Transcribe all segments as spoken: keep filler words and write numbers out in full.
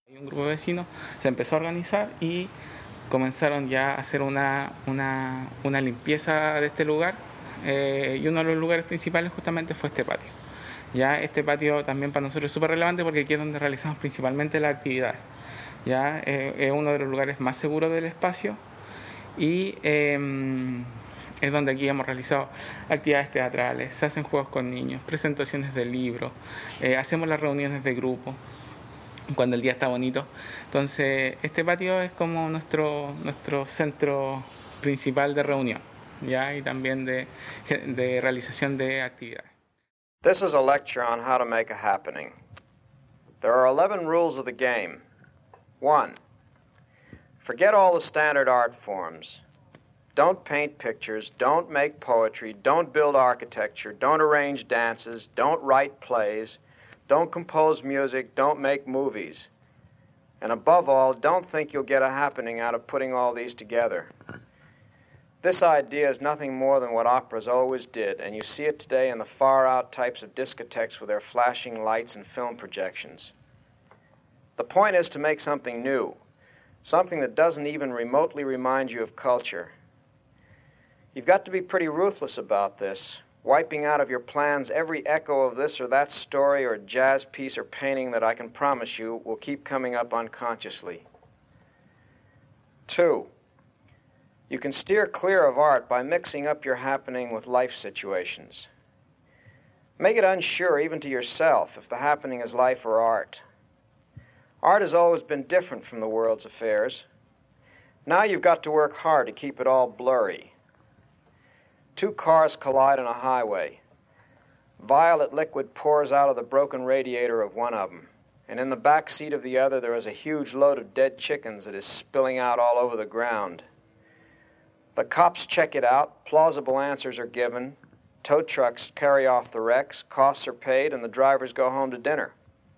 Un grupo de vecinos se empezó a organizar y comenzaron ya a hacer una, una, una limpieza de este lugar, eh, y uno de los lugares principales justamente fue este patio. Ya este patio también para nosotros es súper relevante porque aquí es donde realizamos principalmente las actividades. Ya eh, es uno de los lugares más seguros del espacio y eh, es donde aquí hemos realizado actividades teatrales, se hacen juegos con niños, presentaciones de libros, eh, hacemos las reuniones de grupo cuando el día está bonito. Entonces, este patio es como nuestro, nuestro centro principal de reunión, ¿ya? Y también de, de realización de actividades. This is a lecture on how to make a happening. There are eleven rules of the game. One, forget all the standard art forms. Don't paint pictures, don't make poetry, don't build architecture, don't arrange dances, don't write plays, don't compose music, don't make movies. And above all, don't think you'll get a happening out of putting all these together. This idea is nothing more than what operas always did, and you see it today in the far-out types of discotheques with their flashing lights and film projections. The point is to make something new, something that doesn't even remotely remind you of culture. You've got to be pretty ruthless about this, wiping out of your plans every echo of this or that story or jazz piece or painting that I can promise you will keep coming up unconsciously. Two, you can steer clear of art by mixing up your happening with life situations. Make it unsure even to yourself if the happening is life or art. Art has always been different from the world's affairs. Now you've got to work hard to keep it all blurry. Two cars collide on a highway. Violet liquid pours out of the broken radiator of one of them, and in the back seat of the other there is a huge load of dead chickens that is spilling out all over the ground. The cops check it out, plausible answers are given, tow trucks carry off the wrecks, costs are paid, and the drivers go home to dinner.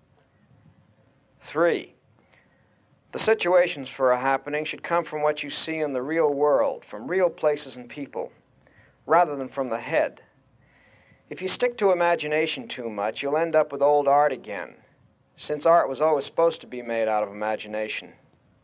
Three, the situations for a happening should come from what you see in the real world, from real places and people, rather than from the head. If you stick to imagination too much, you'll end up with old art again, since art was always supposed to be made out of imagination.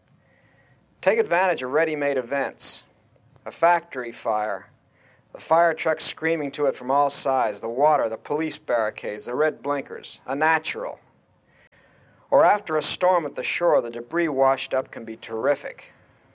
Take advantage of ready-made events. A factory fire, the fire trucks screaming to it from all sides, the water, the police barricades, the red blinkers, a natural. Or after a storm at the shore, the debris washed up can be terrific.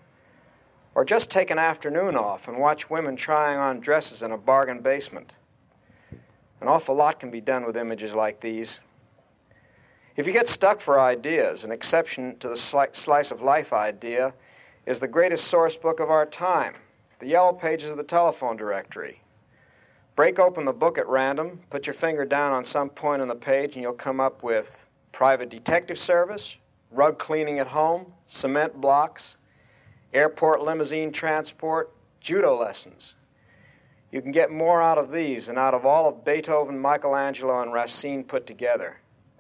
Or just take an afternoon off and watch women trying on dresses in a bargain basement. An awful lot can be done with images like these. If you get stuck for ideas, an exception to the sli- slice of life idea is the greatest source book of our time, the yellow pages of the telephone directory. Break open the book at random, put your finger down on some point on the page, and you'll come up with private detective service, rug cleaning at home, cement blocks, airport limousine transport, judo lessons. You can get more out of these than out of all of Beethoven, Michelangelo, and Racine put together.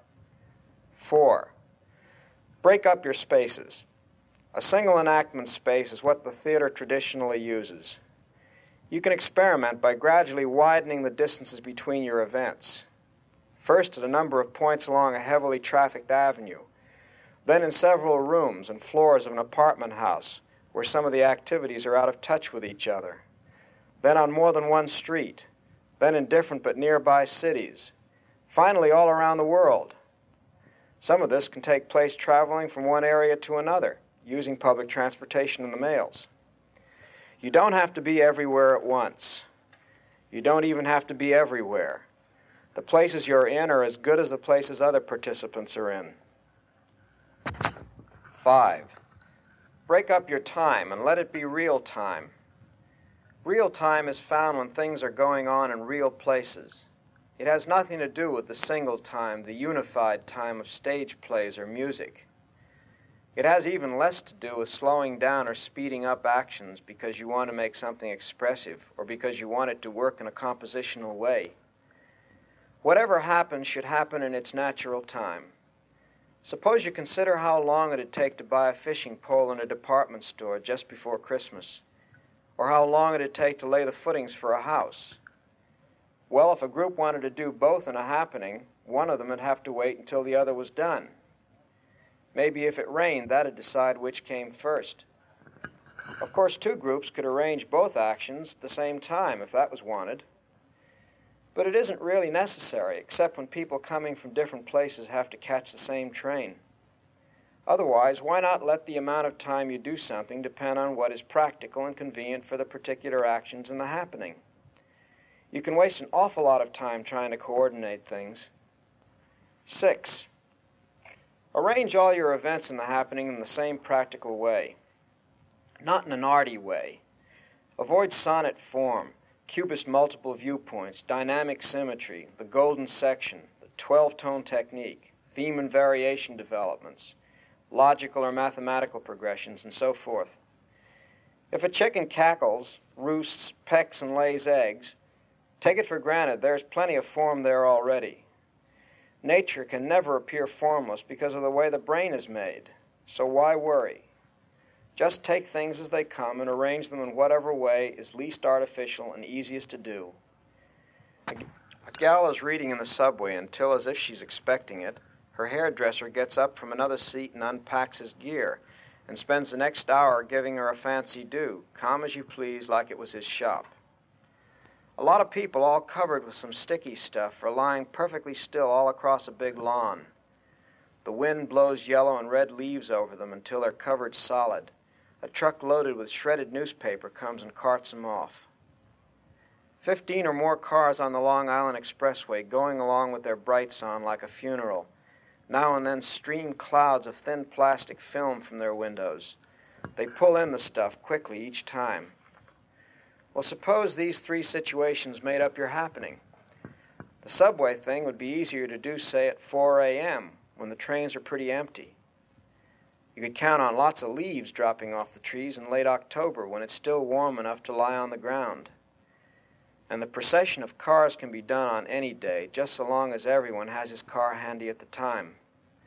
Four, break up your spaces. A single enactment space is what the theater traditionally uses. You can experiment by gradually widening the distances between your events. First at a number of points along a heavily trafficked avenue, then in several rooms and floors of an apartment house where some of the activities are out of touch with each other, then on more than one street, then in different but nearby cities, finally all around the world. Some of this can take place traveling from one area to another, using public transportation in the mails. You don't have to be everywhere at once. You don't even have to be everywhere. The places you're in are as good as the places other participants are in. Five, break up your time and let it be real time. Real time is found when things are going on in real places. It has nothing to do with the single time, the unified time of stage plays or music. It has even less to do with slowing down or speeding up actions because you want to make something expressive or because you want it to work in a compositional way. Whatever happens should happen in its natural time. Suppose you consider how long it'd take to buy a fishing pole in a department store just before Christmas, or how long it'd take to lay the footings for a house. Well, if a group wanted to do both in a happening, one of them would have to wait until the other was done. Maybe if it rained, that'd decide which came first. Of course, two groups could arrange both actions at the same time if that was wanted. But it isn't really necessary, except when people coming from different places have to catch the same train. Otherwise, why not let the amount of time you do something depend on what is practical and convenient for the particular actions in the happening? You can waste an awful lot of time trying to coordinate things. Six, arrange all your events in the happening in the same practical way, not in an arty way. Avoid sonnet form, cubist multiple viewpoints, dynamic symmetry, the golden section, the twelve-tone technique, theme and variation developments, logical or mathematical progressions, and so forth. If a chicken cackles, roosts, pecks, and lays eggs, take it for granted there's plenty of form there already. Nature can never appear formless because of the way the brain is made, so why worry? Just take things as they come and arrange them in whatever way is least artificial and easiest to do. A, a gal is reading in the subway until, as if she's expecting it, her hairdresser gets up from another seat and unpacks his gear and spends the next hour giving her a fancy do, calm as you please, like it was his shop. A lot of people, all covered with some sticky stuff, are lying perfectly still all across a big lawn. The wind blows yellow and red leaves over them until they're covered solid. A truck loaded with shredded newspaper comes and carts them off. Fifteen or more cars on the Long Island Expressway going along with their brights on like a funeral. Now and then stream clouds of thin plastic film from their windows. They pull in the stuff quickly each time. Well, suppose these three situations made up your happening. The subway thing would be easier to do, say, at four a m when the trains are pretty empty. You could count on lots of leaves dropping off the trees in late October when it's still warm enough to lie on the ground. And the procession of cars can be done on any day, just so long as everyone has his car handy at the time.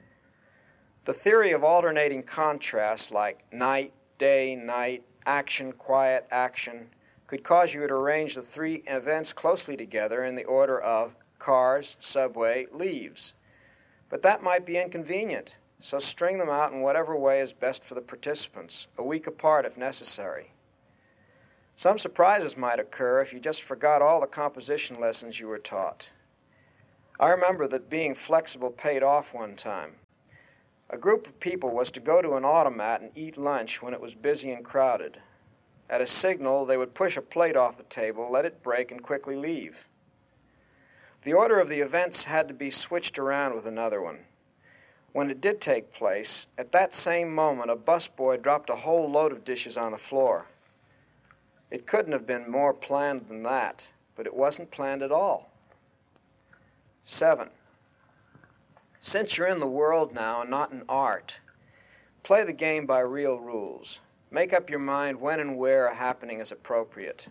The theory of alternating contrasts like night, day, night, action, quiet, action, could cause you to arrange the three events closely together in the order of cars, subway, leaves. But that might be inconvenient, so string them out in whatever way is best for the participants, a week apart if necessary. Some surprises might occur if you just forgot all the composition lessons you were taught. I remember that being flexible paid off one time. A group of people was to go to an automat and eat lunch when it was busy and crowded. At a signal, they would push a plate off the table, let it break, and quickly leave. The order of the events had to be switched around with another one. When it did take place, at that same moment, a busboy dropped a whole load of dishes on the floor. It couldn't have been more planned than that, but it wasn't planned at all. Seven, since you're in the world now and not in art, play the game by real rules. Make up your mind when and where a happening is appropriate.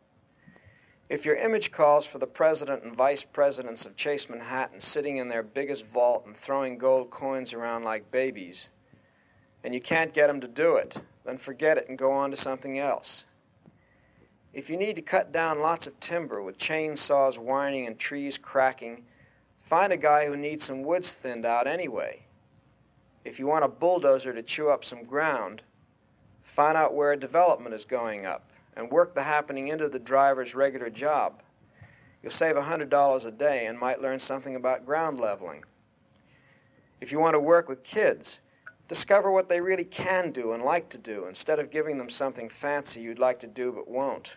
If your image calls for the president and vice presidents of Chase Manhattan sitting in their biggest vault and throwing gold coins around like babies, and you can't get them to do it, then forget it and go on to something else. If you need to cut down lots of timber with chainsaws whining and trees cracking, find a guy who needs some woods thinned out anyway. If you want a bulldozer to chew up some ground, find out where a development is going up and work the happening into the driver's regular job. You'll save one hundred dollars a day and might learn something about ground leveling. If you want to work with kids, discover what they really can do and like to do instead of giving them something fancy you'd like to do but won't.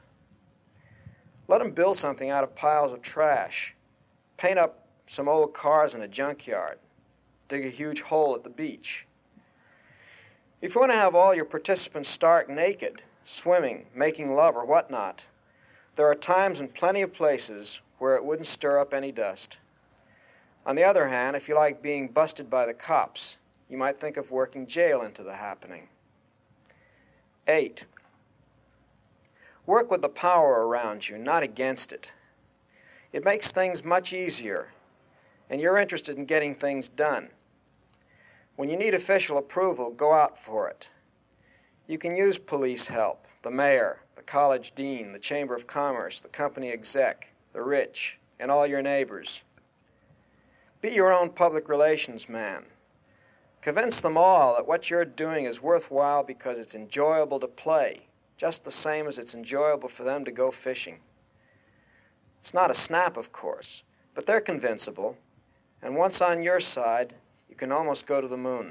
Let them build something out of piles of trash. Paint up some old cars in a junkyard. Dig a huge hole at the beach. If you want to have all your participants stark naked, swimming, making love, or whatnot, there are times and plenty of places where it wouldn't stir up any dust. On the other hand, if you like being busted by the cops, you might think of working jail into the happening. Eight, work with the power around you, not against it. It makes things much easier, and you're interested in getting things done. When you need official approval, go out for it. You can use police help, the mayor, the college dean, the chamber of commerce, the company exec, the rich, and all your neighbors. Be your own public relations man. Convince them all that what you're doing is worthwhile because it's enjoyable to play, just the same as it's enjoyable for them to go fishing. It's not a snap, of course, but they're convincible, and once on your side, you can almost go to the moon.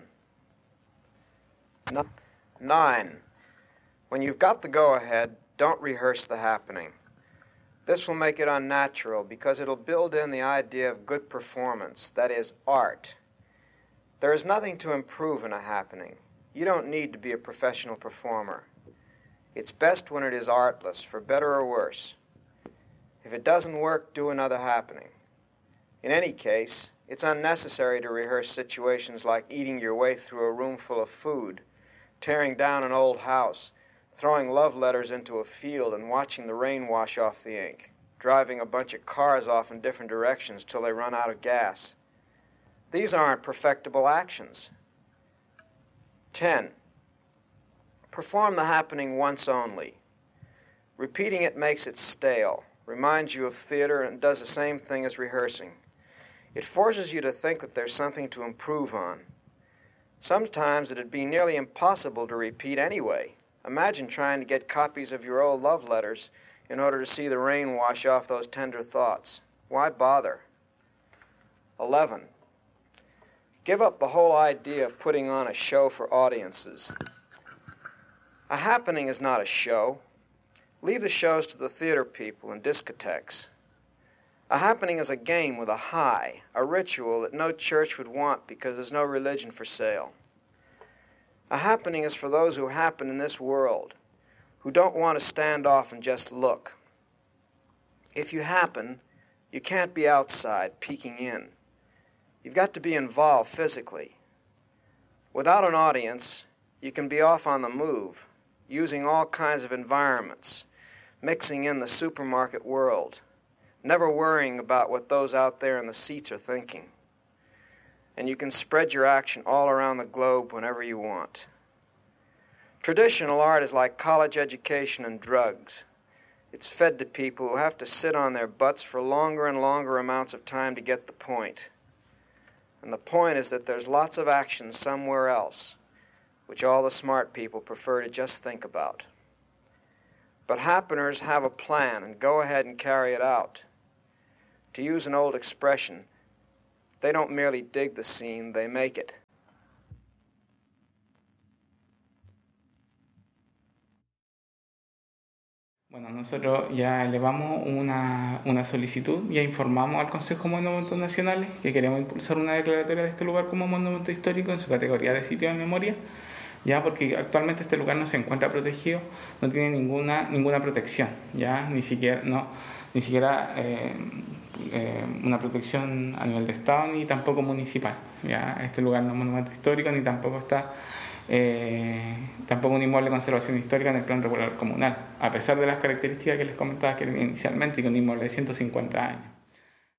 Nine. When you've got the go-ahead, don't rehearse the happening. This will make it unnatural because it'll build in the idea of good performance, that is, art. There is nothing to improve in a happening. You don't need to be a professional performer. It's best when it is artless, for better or worse. If it doesn't work, do another happening. In any case, it's unnecessary to rehearse situations like eating your way through a room full of food, tearing down an old house, throwing love letters into a field and watching the rain wash off the ink, driving a bunch of cars off in different directions till they run out of gas. These aren't perfectible actions. Ten. Perform the happening once only. Repeating it makes it stale, reminds you of theater, and does the same thing as rehearsing. It forces you to think that there's something to improve on. Sometimes it'd be nearly impossible to repeat anyway. Imagine trying to get copies of your old love letters in order to see the rain wash off those tender thoughts. Why bother? Eleven. Give up the whole idea of putting on a show for audiences. A happening is not a show. Leave the shows to the theater people and discotheques. A happening is a game with a high, a ritual that no church would want because there's no religion for sale. A happening is for those who happen in this world, who don't want to stand off and just look. If you happen, you can't be outside, peeking in. You've got to be involved physically. Without an audience, you can be off on the move, using all kinds of environments, mixing in the supermarket world, never worrying about what those out there in the seats are thinking. And you can spread your action all around the globe whenever you want. Traditional art is like college education and drugs. It's fed to people who have to sit on their butts for longer and longer amounts of time to get the point. And the point is that there's lots of action somewhere else, which all the smart people prefer to just think about. But happeners have a plan and go ahead and carry it out. To use an old expression, they don't merely dig the scene, they make it. Bueno, nosotros ya elevamos una, una solicitud, ya informamos al Consejo de Monumentos Nacionales que queremos impulsar una declaratoria de este lugar como monumento histórico en su categoría de sitio de memoria, ya porque actualmente este lugar no se encuentra protegido, no tiene ninguna ninguna protección, ya ni siquiera no ni siquiera eh, eh, una protección a nivel de Estado ni tampoco municipal, ya este lugar no es monumento histórico ni tampoco está eh, tampoco un inmueble de conservación histórica en el plan regular comunal, a pesar de las características que les comentaba que tenía inicialmente, y que un inmueble de ciento cincuenta años.